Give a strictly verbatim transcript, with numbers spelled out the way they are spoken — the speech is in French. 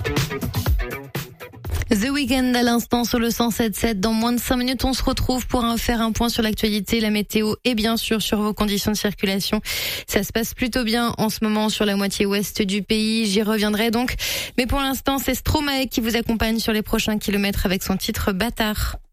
The Weeknd à l'instant sur le cent sept sept. Dans moins de cinq minutes, on se retrouve pour un, faire un point sur l'actualité, la météo et bien sûr sur vos conditions de circulation. Ça se passe plutôt bien en ce moment sur la moitié ouest du pays. J'y reviendrai donc. Mais pour l'instant, c'est Stromae qui vous accompagne sur les prochains kilomètres avec son titre Bâtard.